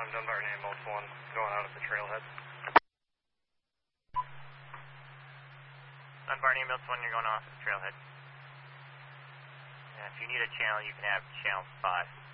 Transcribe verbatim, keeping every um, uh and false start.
one, Dunbar ambulance one, going out of the trailhead. Dunbar ambulance one, you're going off the trailhead. Yeah, if you need a channel, you can have channel five.